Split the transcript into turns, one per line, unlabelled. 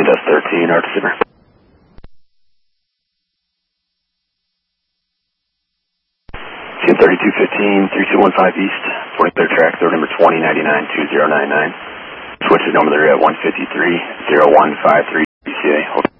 Dust 13, Art Receiver. Team 3215, 3215 East, 23rd track, third number 2099-2099. Switch to number there at 153-0153 BCA.